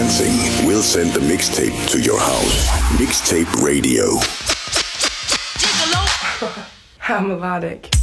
dancing, we'll send the mixtape to your house. Mixtape Radio. How melodic.